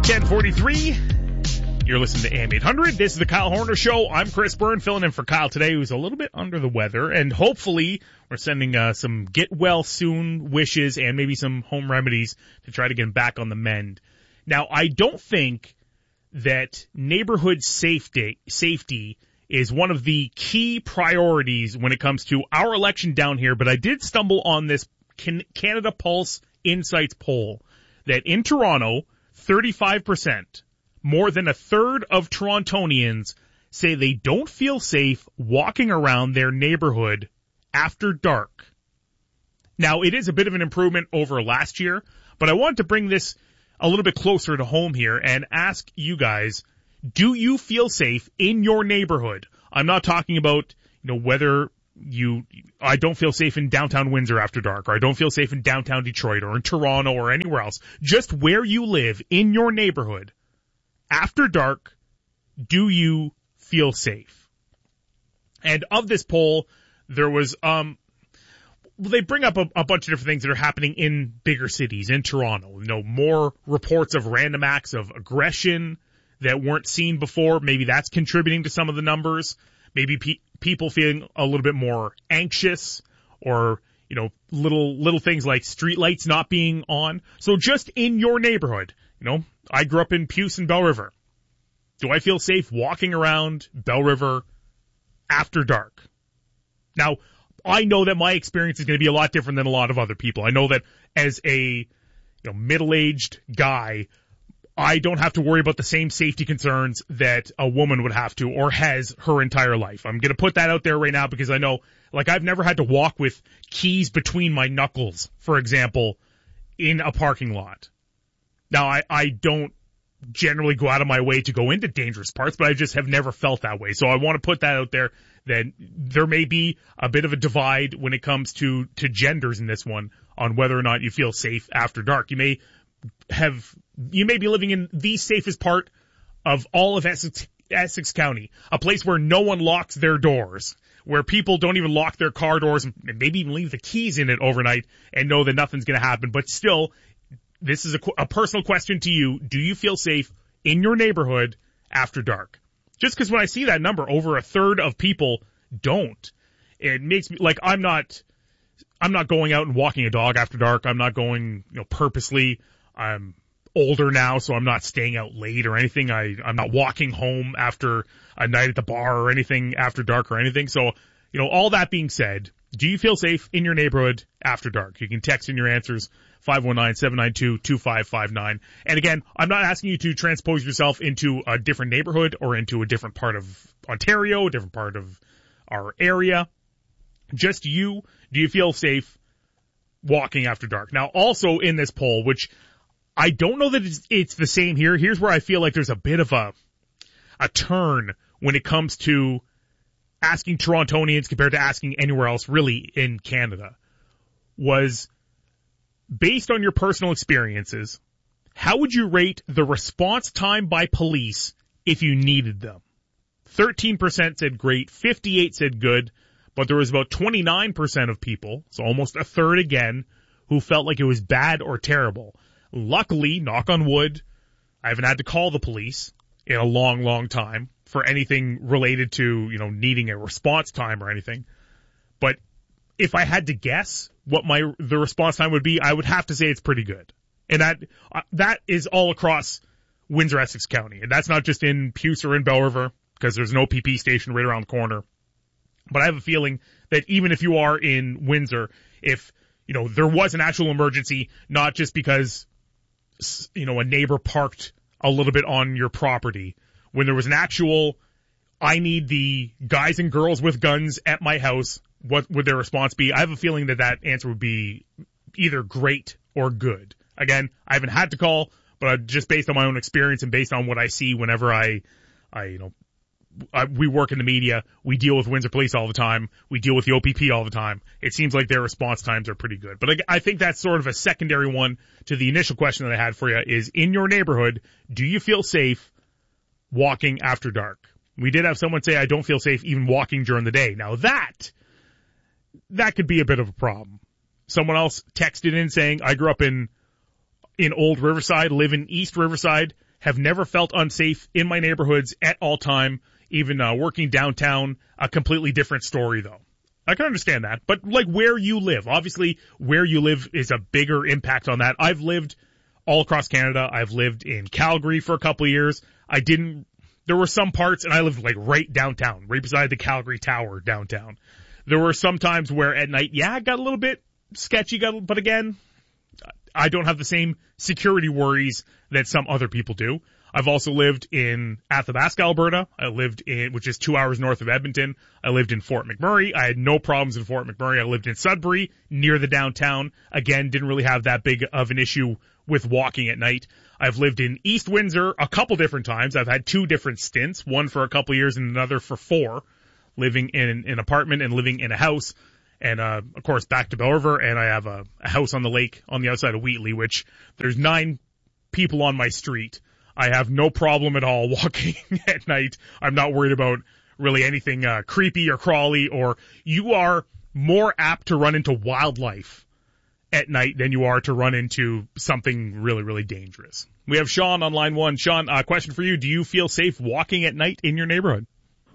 10:43. You're listening to AM 800. This is the Kyle Horner Show. I'm Chris Byrne, filling in for Kyle today, who's a little bit under the weather. And hopefully we're sending some get well soon wishes and maybe some home remedies to try to get him back on the mend. Now, I don't think that neighborhood safety is one of the key priorities when it comes to our election down here, but I did stumble on this Canada Pulse Insights poll that in Toronto, 35%, more than a third of Torontonians say they don't feel safe walking around their neighborhood after dark. Now, it is a bit of an improvement over last year, but I want to bring this a little bit closer to home here and ask you guys, do you feel safe in your neighborhood? I'm not talking about, whether I don't feel safe in downtown Windsor after dark, or I don't feel safe in downtown Detroit or in Toronto or anywhere else. Just where you live in your neighborhood. After dark, do you feel safe? And of this poll, there was, they bring up a bunch of different things that are happening in bigger cities, in Toronto. More reports of random acts of aggression that weren't seen before. Maybe that's contributing to some of the numbers. Maybe people feeling a little bit more anxious, or, little things like streetlights not being on. So just in your neighborhood, I grew up in Puce and Bell River. Do I feel safe walking around Bell River after dark? Now, I know that my experience is going to be a lot different than a lot of other people. I know that as a middle-aged guy, I don't have to worry about the same safety concerns that a woman would have to or has her entire life. I'm going to put that out there right now because I know, I've never had to walk with keys between my knuckles, for example, in a parking lot. Now, I don't generally go out of my way to go into dangerous parts, but I just have never felt that way. So I want to put that out there, that there may be a bit of a divide when it comes to genders in this one on whether or not you feel safe after dark. You may be living in the safest part of all of Essex County, a place where no one locks their doors, where people don't even lock their car doors and maybe even leave the keys in it overnight and know that nothing's going to happen. But still, this is a personal question to you. Do you feel safe in your neighborhood after dark? Just because when I see that number, over a third of people don't, it makes me I'm not going out and walking a dog after dark. I'm not going, purposely. I'm older now, so I'm not staying out late or anything. I'm not walking home after a night at the bar or anything after dark or anything. So, all that being said, do you feel safe in your neighborhood after dark? You can text in your answers, 519-792-2559. And again, I'm not asking you to transpose yourself into a different neighborhood or into a different part of Ontario, a different part of our area. Just you. Do you feel safe walking after dark? Now, also in this poll, which I don't know that it's the same here. Here's where I feel like there's a bit of a turn when it comes to asking Torontonians compared to asking anywhere else really in Canada. Was based on your personal experiences, how would you rate the response time by police if you needed them? 13% said great, 58% said good, but there was about 29% of people, so almost a third again, who felt like it was bad or terrible. Luckily, knock on wood, I haven't had to call the police in a long, long time for anything related to, needing a response time or anything. But if I had to guess what the response time would be, I would have to say it's pretty good. And that is all across Windsor, Essex County. And that's not just in Puce or in Bell River, because there's an OPP station right around the corner. But I have a feeling that even if you are in Windsor, if, there was an actual emergency, not just because, a neighbor parked a little bit on your property, when there was an actual, I need the guys and girls with guns at my house, what would their response be? I have a feeling that answer would be either great or good. Again, I haven't had to call, but just based on my own experience and based on what I see whenever we work in the media, we deal with Windsor Police all the time, we deal with the OPP all the time. It seems like their response times are pretty good. But I think that's sort of a secondary one to the initial question that I had for you is, in your neighborhood, do you feel safe walking after dark? We did have someone say, I don't feel safe even walking during the day. Now that could be a bit of a problem. Someone else texted in saying, I grew up in Old Riverside, live in East Riverside, have never felt unsafe in my neighborhoods at all time. Even working downtown, a completely different story, though. I can understand that. But, like, where you live, obviously, where you live is a bigger impact on that. I've lived all across Canada. I've lived in Calgary for a couple of years. There were some parts, and I lived, like, right downtown, right beside the Calgary Tower downtown. There were some times where at night, yeah, it got a little bit sketchy, but again, I don't have the same security worries that some other people do. I've also lived in Athabasca, Alberta. I lived which is 2 hours north of Edmonton. I lived in Fort McMurray. I had no problems in Fort McMurray. I lived in Sudbury, near the downtown. Again, didn't really have that big of an issue with walking at night. I've lived in East Windsor a couple different times. I've had 2 different stints, one for a couple of years and another for 4, living in an apartment and living in a house. And, of course, back to Bell River, and I have a house on the lake on the outside of Wheatley, which there's 9 people on my street. I have no problem at all walking at night. I'm not worried about really anything creepy or crawly, or you are more apt to run into wildlife at night than you are to run into something really, really dangerous. We have Sean on line 1. Sean, question for you. Do you feel safe walking at night in your neighborhood?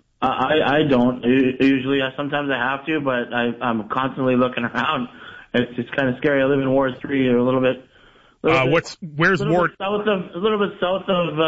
I don't. Usually, sometimes I have to, but I'm constantly looking around. It's kind of scary. I live in Ward 3, or a little bit. Where's Ward? A little bit south of,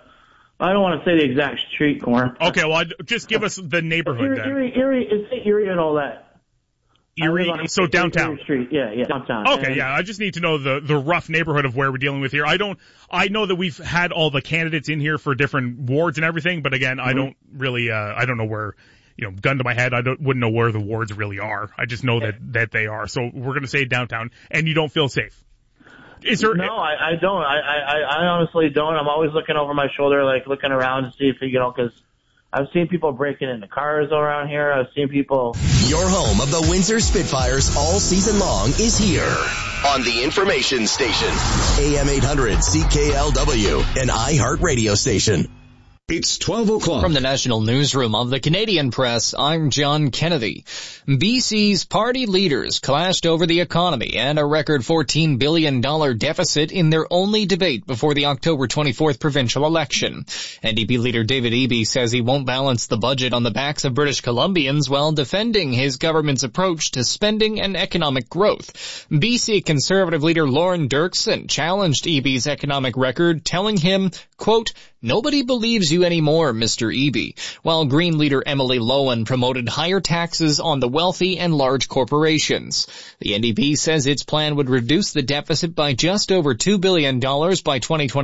I don't want to say the exact street corner. Okay, well, just give us the neighborhood then. Erie and all that. Erie, so downtown. Erie Street, yeah, downtown. Okay, yeah, I just need to know the rough neighborhood of where we're dealing with here. I know that we've had all the candidates in here for different wards and everything, but again, I don't really, I don't know where, gun to my head, wouldn't know where the wards really are. I just know that they are. So we're going to say downtown, and you don't feel safe. No, I don't. I honestly don't. I'm always looking over my shoulder, like looking around to see if, because I've seen people breaking into cars around here. I've seen people. Your home of the Windsor Spitfires all season long is here on the information station. AM 800 CKLW, an iHeart radio station. It's 12 o'clock. From the National Newsroom of the Canadian Press, I'm John Kennedy. BC's party leaders clashed over the economy and a record $14 billion deficit in their only debate before the October 24th provincial election. NDP leader David Eby says he won't balance the budget on the backs of British Columbians while defending his government's approach to spending and economic growth. BC Conservative leader Lauren Dirksen challenged Eby's economic record, telling him, quote, "Nobody believes you anymore, Mr. Eby," while Green leader Emily Lowen promoted higher taxes on the wealthy and large corporations. The NDP says its plan would reduce the deficit by just over $2 billion by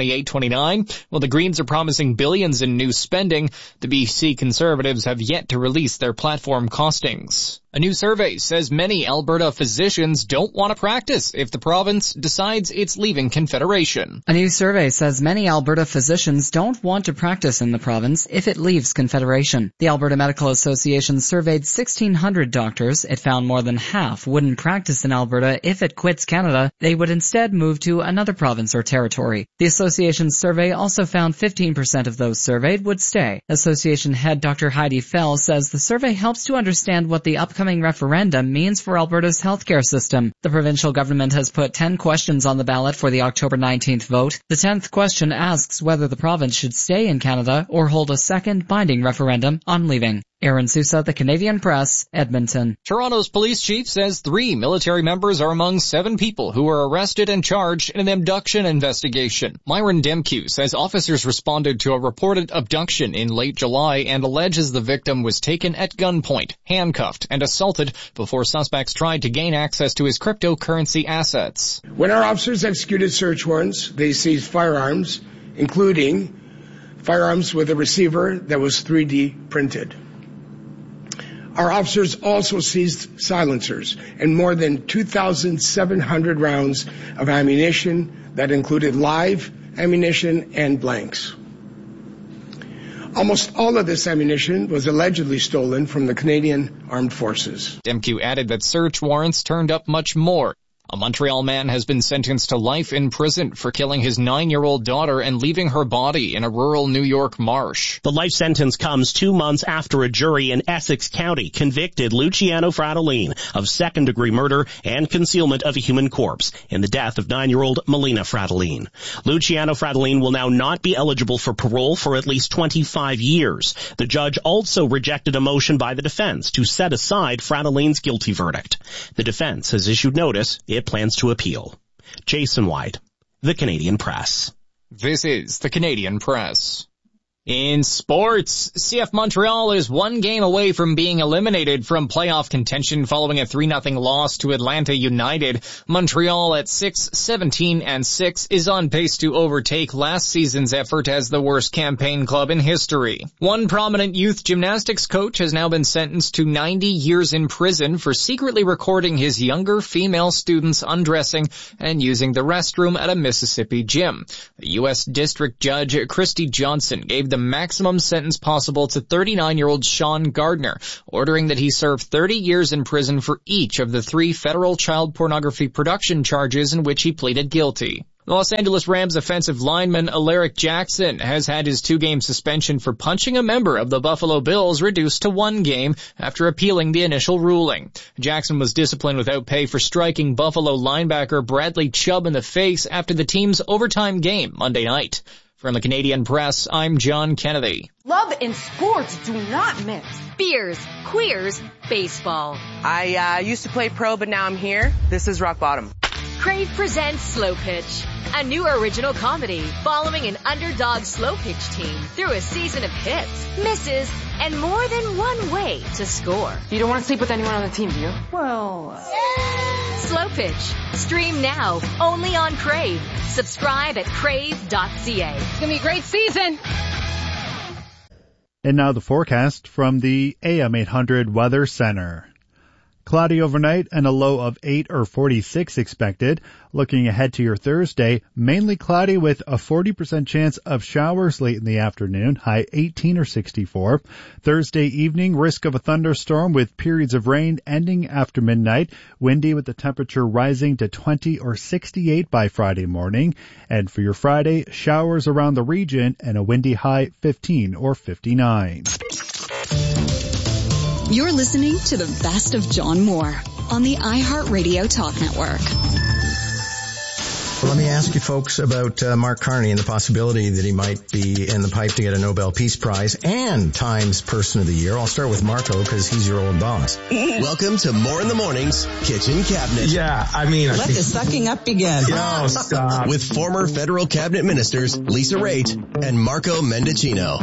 2028-29, while the Greens are promising billions in new spending. The BC Conservatives have yet to release their platform costings. A new survey says many Alberta physicians don't want to practice if the province decides it's leaving Confederation. A new survey says many Alberta physicians don't want to practice in the province if it leaves Confederation. The Alberta Medical Association surveyed 1,600 doctors. It found more than half wouldn't practice in Alberta if it quits Canada. They would instead move to another province or territory. The association's survey also found 15% of those surveyed would stay. Association head Dr. Heidi Fell says the survey helps to understand what the upcoming referendum means for Alberta's healthcare system. The provincial government has put 10 questions on the ballot for the October 19th vote. The 10th question asks whether the province should stay in Canada or hold a second binding referendum on leaving. Aaron Sousa, The Canadian Press, Edmonton. Toronto's police chief says 3 military members are among 7 people who were arrested and charged in an abduction investigation. Myron Demkew says officers responded to a reported abduction in late July and alleges the victim was taken at gunpoint, handcuffed, and assaulted before suspects tried to gain access to his cryptocurrency assets. When our officers executed search warrants, they seized firearms, including firearms with a receiver that was 3D printed. Our officers also seized silencers and more than 2,700 rounds of ammunition that included live ammunition and blanks. Almost all of this ammunition was allegedly stolen from the Canadian Armed Forces. Demkew added that search warrants turned up much more. A Montreal man has been sentenced to life in prison for killing his 9-year-old daughter and leaving her body in a rural New York marsh. The life sentence comes 2 months after a jury in Essex County convicted Luciano Fratellin of second-degree murder and concealment of a human corpse in the death of 9-year-old Melina Fratellin. Luciano Fratellin will now not be eligible for parole for at least 25 years. The judge also rejected a motion by the defense to set aside Fratellin's guilty verdict. The defense has issued notice it plans to appeal. Jason White, The Canadian Press. This is The Canadian Press. In sports, CF Montreal is 1 game away from being eliminated from playoff contention following a 3-0 loss to Atlanta United. Montreal at 6-17-6 is on pace to overtake last season's effort as the worst campaign club in history. One prominent youth gymnastics coach has now been sentenced to 90 years in prison for secretly recording his younger female students undressing and using the restroom at a Mississippi gym. The U.S. District Judge Christy Johnson gave the maximum sentence possible to 39-year-old Sean Gardner, ordering that he serve 30 years in prison for each of the 3 federal child pornography production charges in which he pleaded guilty. The Los Angeles Rams offensive lineman Alaric Jackson has had his 2-game suspension for punching a member of the Buffalo Bills reduced to 1 game after appealing the initial ruling. Jackson was disciplined without pay for striking Buffalo linebacker Bradley Chubb in the face after the team's overtime game Monday night. From the Canadian Press, I'm John Kennedy. Love and sports do not mix. Beers, queers, baseball. I used to play pro, but now I'm here. This is rock bottom. Crave presents Slow Pitch, a new original comedy following an underdog slow pitch team through a season of hits, misses, and more than one way to score. You don't want to sleep with anyone on the team, do you? Well, Slow Pitch. Stream now, only on Crave. Subscribe at crave.ca. It's going to be a great season. And now the forecast from the AM 800 Weather Center. Cloudy overnight and a low of 8 or 46 expected. Looking ahead to your Thursday, mainly cloudy with a 40% chance of showers late in the afternoon, high 18 or 64. Thursday evening, risk of a thunderstorm with periods of rain ending after midnight. Windy with the temperature rising to 20 or 68 by Friday morning. And for your Friday, showers around the region and a windy high 15 or 59. You're listening to the best of John Moore on the iHeartRadio Talk Network. Well, let me ask you folks about Mark Carney and the possibility that he might be in the pipe to get a Nobel Peace Prize and Times Person of the Year. I'll start with Marco because he's your old boss. Welcome to More in the Morning's Kitchen Cabinet. Yeah, I mean... Let the sucking up begin. No, stop. With former federal cabinet ministers Lisa Raitt and Marco Mendicino.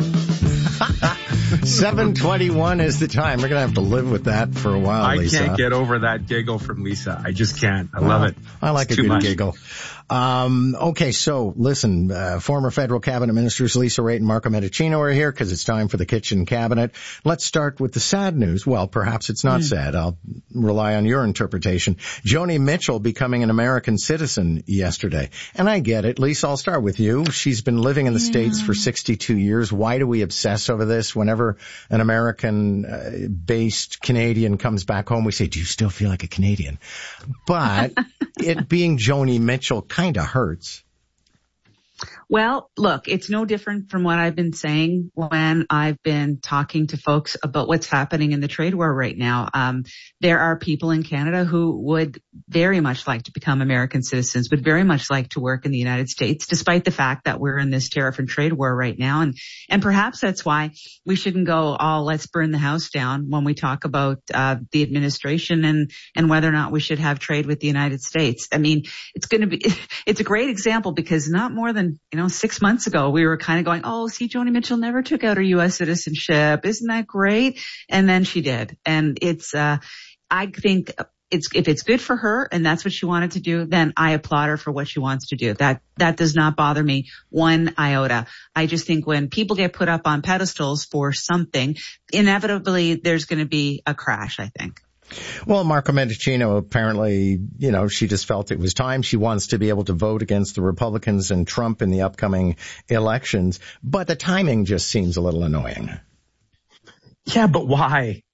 7:21 is the time. We're going to have to live with that for a while, Lisa. I can't get over that giggle from Lisa. I just can't. I love it. I like a good giggle. Okay, so listen, former federal cabinet ministers Lisa Raitt and Marco Mendicino are here because it's time for the kitchen cabinet. Let's start with the sad news. Well, perhaps it's not sad. I'll rely on your interpretation. Joni Mitchell becoming an American citizen yesterday. And I get it. Lisa, I'll start with you. She's been living in the States for 62 years. Why do we obsess over this? Whenever an American-based Canadian comes back home, we say, do you still feel like a Canadian? But it being Joni Mitchell kind of hurts. Well, look, it's no different from what I've been saying when I've been talking to folks about what's happening in the trade war right now. There are people in Canada who would very much like to become American citizens, would very much like to work in the United States, despite the fact that we're in this tariff and trade war right now. And perhaps that's why we shouldn't go, let's burn the house down when we talk about the administration and whether or not we should have trade with the United States. I mean, it's a great example because not more than 6 months ago, we were kind of going, Joni Mitchell never took out her U.S. citizenship. Isn't that great? And then she did. And I think if it's good for her and that's what she wanted to do, then I applaud her for what she wants to do. That does not bother me one iota. I just think when people get put up on pedestals for something, inevitably there's going to be a crash, I think. Well, Marco Mendicino, apparently, she just felt it was time. She wants to be able to vote against the Republicans and Trump in the upcoming elections. But the timing just seems a little annoying. Yeah, but why?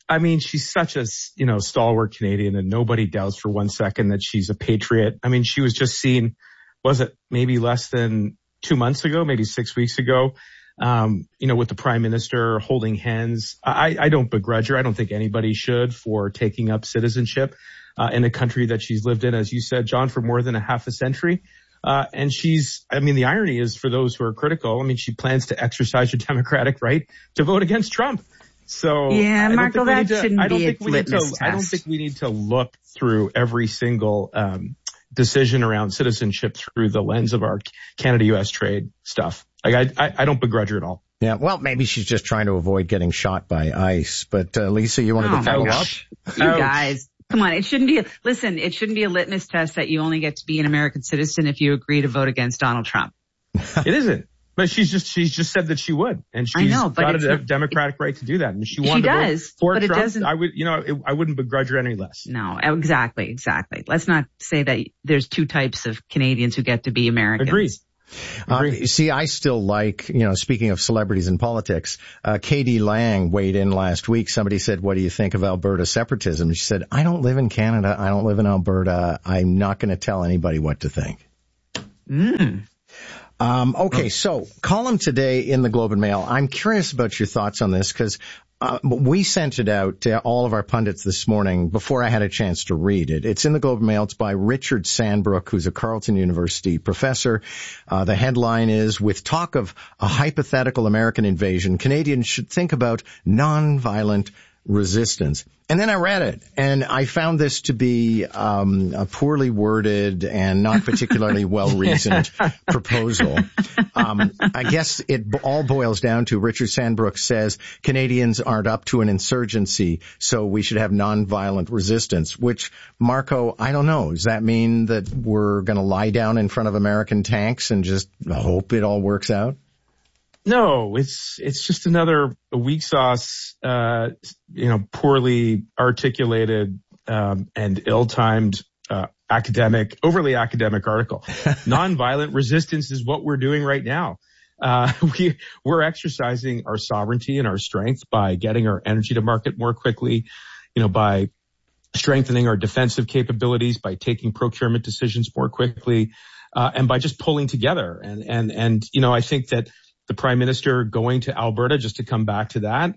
I mean, she's such a, stalwart Canadian, and nobody doubts for 1 second that she's a patriot. I mean, she was just seen, was it maybe less than 2 months ago, maybe 6 weeks ago, with the Prime Minister holding hands. I don't begrudge her. I don't think anybody should for taking up citizenship in a country that she's lived in, as you said, John, for more than a half a century. And the irony is, for those who are critical, she plans to exercise her democratic right to vote against Trump. So yeah, Marco, that shouldn't be a litmus test. I don't think we need to look through every single decision around citizenship through the lens of our Canada-U.S. trade stuff. Like, I don't begrudge her at all. Yeah, well, maybe she's just trying to avoid getting shot by ICE. But Lisa, you wanted to follow up? You guys, come on. It shouldn't be a litmus test that you only get to be an American citizen if you agree to vote against Donald Trump. It isn't. But she's just said that she would, and she's got a democratic right to do that. And she wanted to vote for Trump. It doesn't. I wouldn't begrudge her any less. No, exactly. Let's not say that there's two types of Canadians who get to be Americans. Agreed. See, I still like, speaking of celebrities in politics, Katie Lang weighed in last week. Somebody said, what do you think of Alberta separatism? She said, I don't live in Canada. I don't live in Alberta. I'm not going to tell anybody what to think. Okay, so column today in the Globe and Mail. I'm curious about your thoughts on this because we sent it out to all of our pundits this morning before I had a chance to read it. It's in the Globe and Mail. It's by Richard Sandbrook, who's a Carleton University professor. The headline is, with talk of a hypothetical American invasion, Canadians should think about nonviolent resistance. And then I read it, and I found this to be a poorly worded and not particularly well-reasoned proposal. I guess it all boils down to Richard Sandbrook says Canadians aren't up to an insurgency, so we should have nonviolent resistance, which, Marco, I don't know. Does that mean that we're going to lie down in front of American tanks and just hope it all works out? No, it's just another weak sauce, poorly articulated, and ill-timed, overly academic article. Nonviolent resistance is what we're doing right now. We're exercising our sovereignty and our strength by getting our energy to market more quickly, by strengthening our defensive capabilities, by taking procurement decisions more quickly, and by just pulling together. And I think that the Prime Minister going to Alberta, just to come back to that,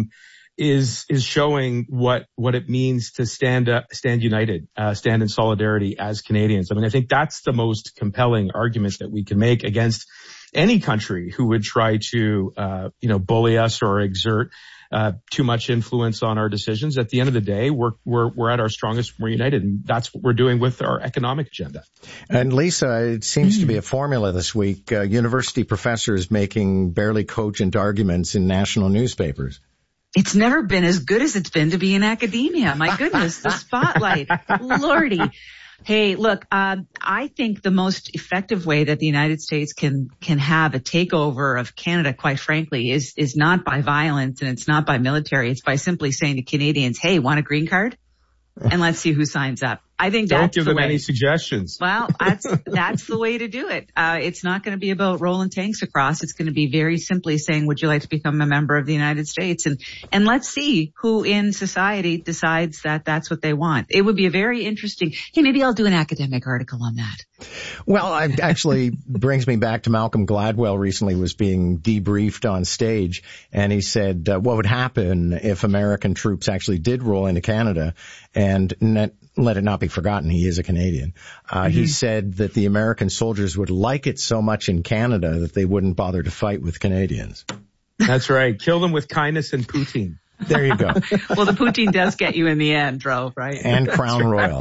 is showing what it means to stand united, stand in solidarity as Canadians. I think that's the most compelling argument that we can make against any country who would try to, bully us or exert too much influence on our decisions. At the end of the day, we're at our strongest when we're united, and that's what we're doing with our economic agenda. And Lisa, it seems to be a formula this week. University professors making barely cogent arguments in national newspapers. It's never been as good as it's been to be in academia. My goodness, the spotlight. Lordy. Hey, look, I think the most effective way that the United States can have a takeover of Canada, quite frankly, is not by violence and it's not by military. It's by simply saying to Canadians, hey, want a green card? And let's see who signs up. I think that's the way. Don't give them any suggestions. Well, that's the way to do it. It's not going to be about rolling tanks across. It's going to be very simply saying, would you like to become a member of the United States? And let's see who in society decides that that's what they want. It would be a very interesting, hey, maybe I'll do an academic article on that. Well, it actually brings me back to Malcolm Gladwell recently was being debriefed on stage, and he said, what would happen if American troops actually did roll into Canada? And let it not be forgotten, he is a Canadian. He said that the American soldiers would like it so much in Canada that they wouldn't bother to fight with Canadians. That's right. Kill them with kindness and poutine. There you go. Well, the poutine does get you in the end, Dro, right? And Crown Royal.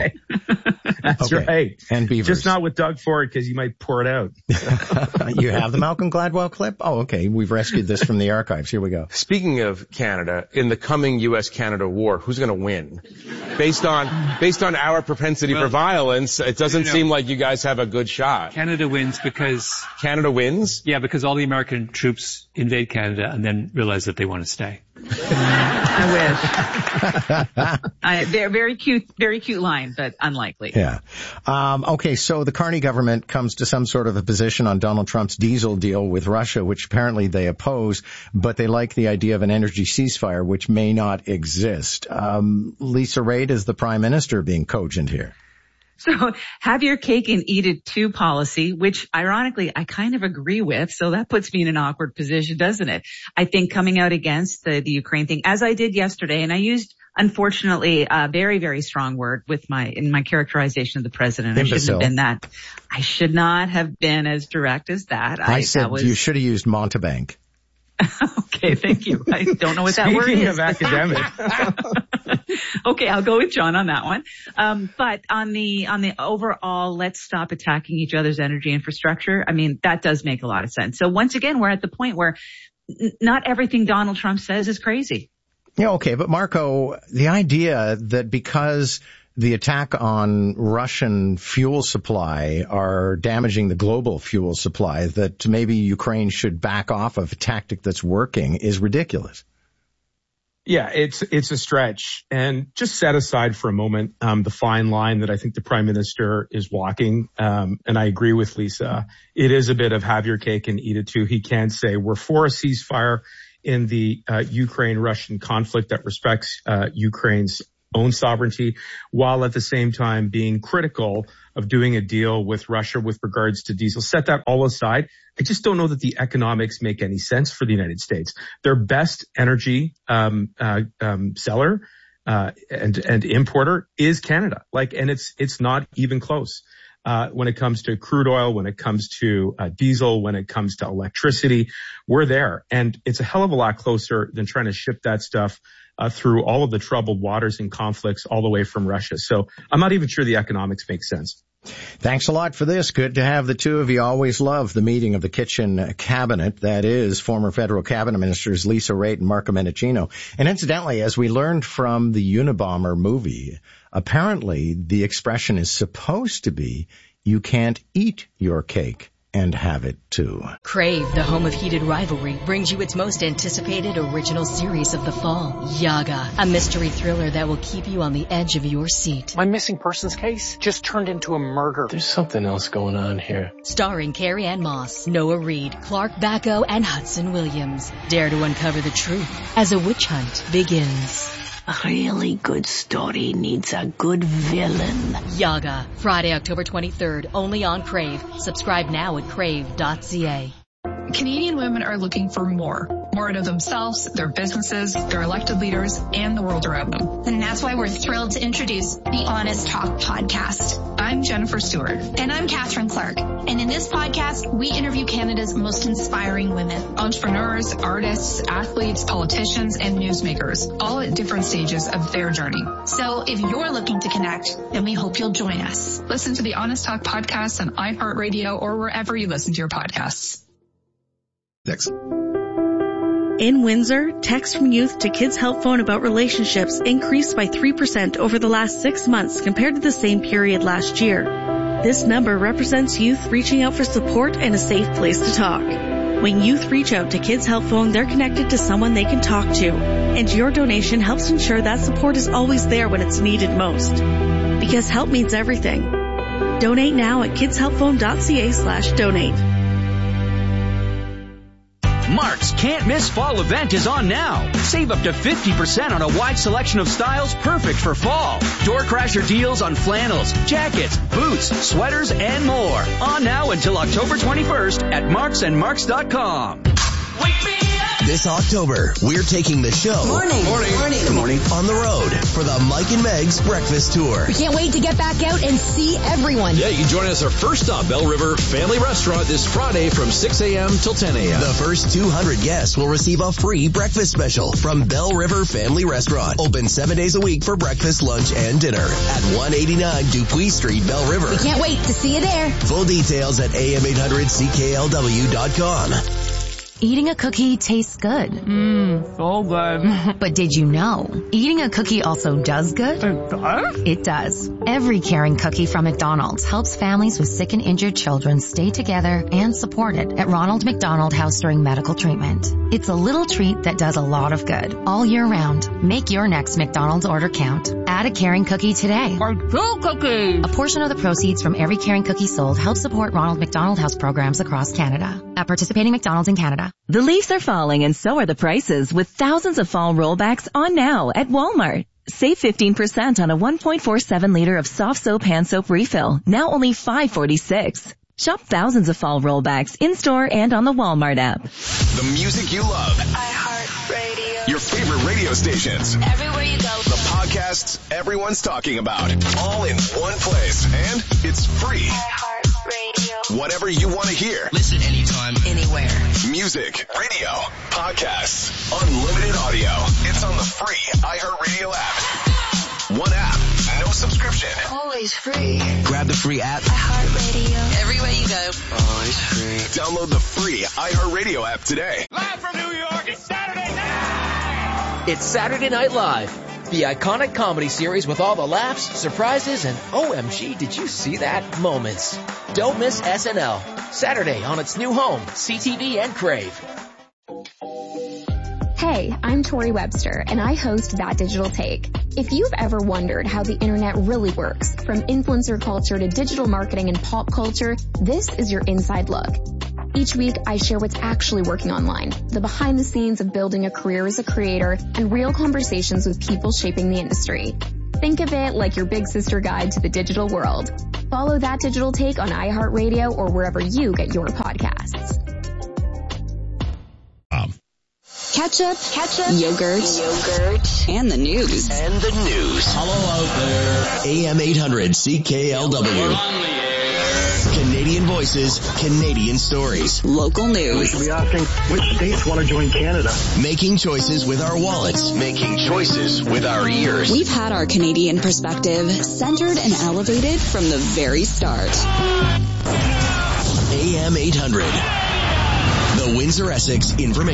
That's right. And beavers. Just not with Doug Ford, because you might pour it out. You have the Malcolm Gladwell clip? Oh, okay. We've rescued this from the archives. Here we go. Speaking of Canada, in the coming U.S.-Canada war, who's going to win? Based on our propensity for violence, it doesn't seem like you guys have a good shot. Canada wins because... Canada wins? Yeah, because all the American troops invade Canada and then realize that they want to stay. I wish. Very cute line, but unlikely. Yeah. Okay, so the Carney government comes to some sort of a position on Donald Trump's diesel deal with Russia, which apparently they oppose, but they like the idea of an energy ceasefire, which may not exist. Lisa Raitt is the prime minister being cogent here. So have your cake and eat it too policy, which ironically I kind of agree with. So that puts me in an awkward position, doesn't it? I think coming out against the Ukraine thing, as I did yesterday, and I used, unfortunately, a very, very strong word in my characterization of the president. Imbecile. I shouldn't have been that. I should not have been as direct as that. I said you should have used Montebank. Okay, thank you. I don't know what that word is. Speaking of academic. Okay, I'll go with John on that one. But on the overall, let's stop attacking each other's energy infrastructure. I mean, that does make a lot of sense. So once again, we're at the point where not everything Donald Trump says is crazy. Yeah, okay, but Marco, the idea that because the attack on Russian fuel supply are damaging the global fuel supply, that maybe Ukraine should back off of a tactic that's working is ridiculous. Yeah, it's a stretch. And just set aside for a moment the fine line that I think the prime minister is walking. And I agree with Lisa. It is a bit of have your cake and eat it too. He can't say we're for a ceasefire in the Ukraine-Russian conflict that respects Ukraine's own sovereignty, while at the same time being critical of doing a deal with Russia with regards to diesel. Set that all aside. I just don't know that the economics make any sense for the United States. Their best energy seller and importer is Canada. And it's not even close. When it comes to crude oil, when it comes to diesel, when it comes to electricity, we're there. And it's a hell of a lot closer than trying to ship that stuff through all of the troubled waters and conflicts all the way from Russia. So I'm not even sure the economics make sense. Thanks a lot for this. Good to have the two of you. Always love the meeting of the kitchen cabinet. That is former federal cabinet ministers Lisa Raitt and Marco Mendicino. And incidentally, as we learned from the Unabomber movie, apparently the expression is supposed to be, you can't eat your cake and have it too. Crave, the home of heated rivalry, brings you its most anticipated original series of the fall, Yaga, a mystery thriller that will keep you on the edge of your seat. My missing persons case just turned into a murder. There's something else going on here. Starring Carrie Ann Moss, Noah Reid, Clark Bacco, and Hudson Williams. Dare to uncover the truth as a witch hunt begins. A really good story needs a good villain. Yaga, Friday, October 23rd, only on Crave. Subscribe now at crave.ca. Canadian women are looking for more out of themselves, their businesses, their elected leaders, and the world around them. And that's why we're thrilled to introduce the Honest Talk podcast. I'm Jennifer Stewart. And I'm Catherine Clark. And in this podcast, we interview Canada's most inspiring women. Entrepreneurs, artists, athletes, politicians, and newsmakers, all at different stages of their journey. So if you're looking to connect, then we hope you'll join us. Listen to the Honest Talk podcast on iHeartRadio or wherever you listen to your podcasts. Next. In Windsor, texts from youth to Kids Help Phone about relationships increased by 3% over the last 6 months compared to the same period last year. This number represents youth reaching out for support and a safe place to talk. When youth reach out to Kids Help Phone, they're connected to someone they can talk to. And your donation helps ensure that support is always there when it's needed most. Because help means everything. Donate now at kidshelpphone.ca/donate. Mark's Can't Miss Fall event is on now. Save up to 50% on a wide selection of styles perfect for fall. Door crasher deals on flannels, jackets, boots, sweaters, and more. On now until October 21st at marksandmarks.com. Wake me up! This October, we're taking the show. Morning. Good morning. On the road for the Mike and Meg's Breakfast Tour. We can't wait to get back out and see everyone. Yeah, you can join us our first stop, Bell River Family Restaurant, this Friday from 6 a.m. till 10 a.m. The first 200 guests will receive a free breakfast special from Bell River Family Restaurant. Open 7 days a week for breakfast, lunch, and dinner at 189 Dupuis Street, Bell River. We can't wait to see you there. Full details at am800cklw.com. Eating a cookie tastes good. So good. But did you know, eating a cookie also does good? It does? It does. Every caring cookie from McDonald's helps families with sick and injured children stay together and supported at Ronald McDonald House during medical treatment. It's a little treat that does a lot of good all year round. Make your next McDonald's order count. Add a caring cookie today. Two cookies. A portion of the proceeds from every caring cookie sold helps support Ronald McDonald House programs across Canada. At participating McDonald's in Canada. The leaves are falling and so are the prices, with thousands of fall rollbacks on now at Walmart. Save 15% on a 1.47 liter of soft soap hand soap refill, now only $5.46. Shop thousands of fall rollbacks in-store and on the Walmart app. The music you love. iHeartRadio. Your favorite radio stations. Everywhere you go. The podcasts everyone's talking about. All in one place. And it's free. iHeartRadio. Whatever you want to hear. Listen anytime, anywhere. Music, radio, podcasts, unlimited audio. It's on the free iHeartRadio app. One app, no subscription. Always free. Grab the free app. iHeartRadio. Everywhere you go. Always free. Download the free iHeartRadio app today. Live from New York, it's Saturday night! It's Saturday Night Live, the iconic comedy series with all the laughs, surprises, and OMG, did you see that? Moments. Don't miss SNL. Saturday on its new home, CTV and Crave. Hey, I'm Tori Webster, and I host That Digital Take. If you've ever wondered how the internet really works, from influencer culture to digital marketing and pop culture, this is your inside look. Each week, I share what's actually working online, the behind the scenes of building a career as a creator, and real conversations with people shaping the industry. Think of it like your big sister guide to the digital world. Follow That Digital Take on iHeartRadio or wherever you get your podcasts. Ketchup, yogurt, and the news. Hello out there. AM 800 CKLW. Canadian voices, Canadian stories. Local news. We should be asking which states want to join Canada. Making choices with our wallets. Making choices with our ears. We've had our Canadian perspective centered and elevated from the very start. AM 800. The Windsor Essex Information